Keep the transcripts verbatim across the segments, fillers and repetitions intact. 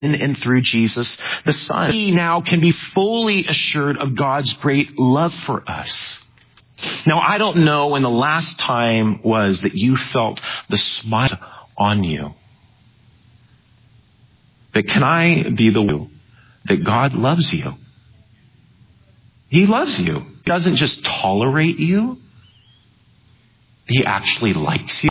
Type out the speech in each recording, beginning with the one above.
in and through Jesus the Son. We now can be fully assured of God's great love for us. Now, I don't know when the last time was that you felt the smile on you. But can I be the one that God loves you? He loves you. He doesn't just tolerate you. He actually likes you.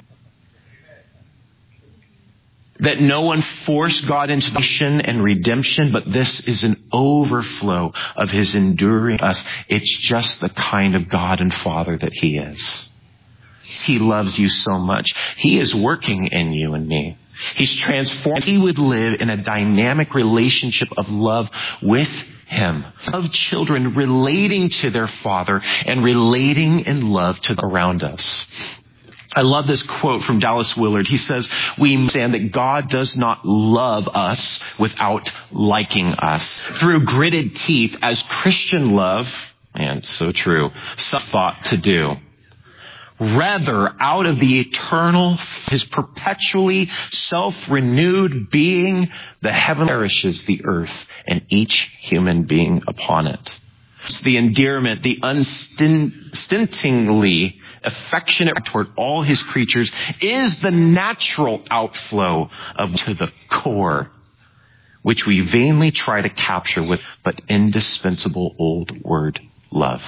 That no one forced God into salvation and redemption, but this is an overflow of his enduring us. It's just the kind of God and Father that he is. He loves you so much. He is working in you and me. He's transformed. He would live in a dynamic relationship of love with him. Of children relating to their Father and relating in love to around us. I love this quote from Dallas Willard. He says, we understand that God does not love us without liking us. Through gritted teeth, as Christian love, and so true, some thought to do. Rather, out of the eternal, his perpetually self-renewed being, the heaven nourishes the earth and each human being upon it. The endearment, the unstintingly affectionate toward all his creatures is the natural outflow of to the core, which we vainly try to capture with but indispensable old word, love.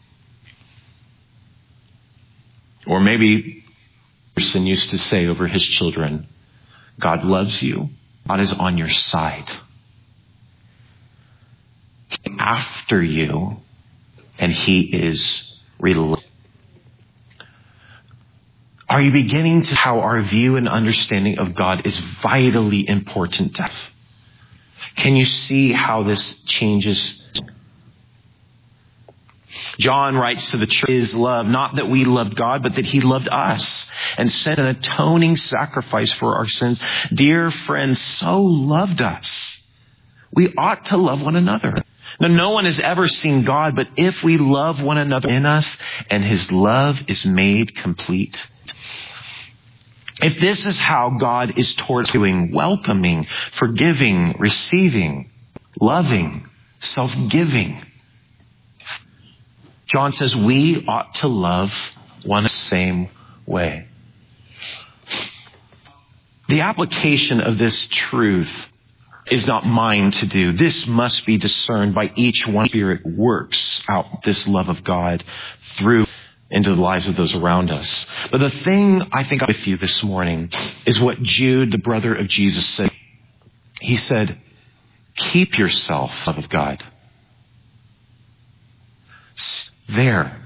Or maybe a person used to say over his children, God loves you. God is on your side. After you, and he is relentless. Are you beginning to how our view and understanding of God is vitally important to us? Can you see how this changes? John writes to the church, his love, not that we loved God, but that he loved us and sent an atoning sacrifice for our sins. Dear friends, so loved us. We ought to love one another. Now, no one has ever seen God, but if we love one another in us, and his love is made complete. If this is how God is towards doing, welcoming, forgiving, receiving, loving, self-giving, John says we ought to love one the same way. The application of this truth is not mine to do. This must be discerned by each one. Spirit works out this love of God through into the lives of those around us. But the thing I think with you this morning is what Jude, the brother of Jesus, said. He said, keep yourself, love of God. There.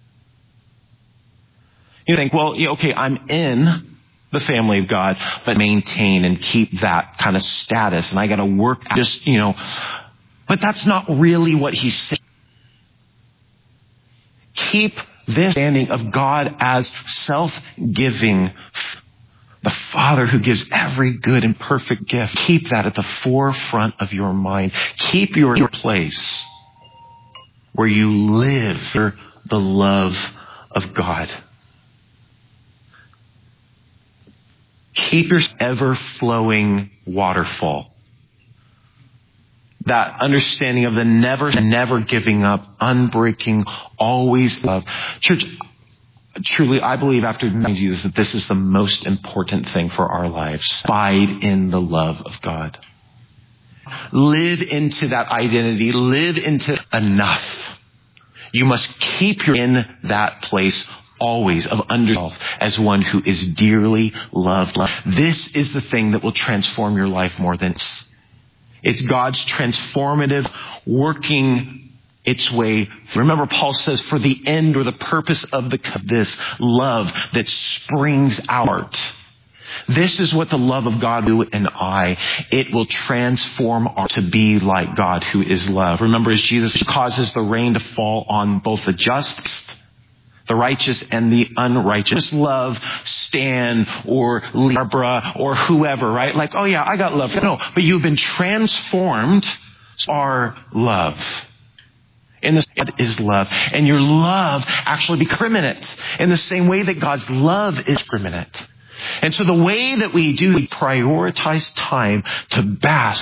You think, well, okay, I'm in the family of God, but maintain and keep that kind of status. And I got to work just, you know, but that's not really what he's saying. Keep this standing of God as self-giving, the Father who gives every good and perfect gift. Keep that at the forefront of your mind. Keep your, your place where you live for the love of God. Keep your ever-flowing waterfall. That understanding of the never, never giving up, unbreaking, always love. Church, truly, I believe after knowing Jesus that this is the most important thing for our lives. Abide in the love of God. Live into that identity. Live into enough. You must keep your in that place always of under yourself as one who is dearly loved. This is the thing that will transform your life more than it's. It's God's transformative working its way. Remember, Paul says, for the end or the purpose of the this love that springs out. This is what the love of God will do, and I. It will transform our to be like God who is love. Remember, as Jesus causes the rain to fall on both the just, the righteous, and the unrighteous. Love Stan or Barbara or whoever, right? Like, oh yeah, I got love. No, but you've been transformed. Our love. In this is love. And your love actually becomes permanent in the same way that God's love is permanent. And so the way that we do, we prioritize time to bask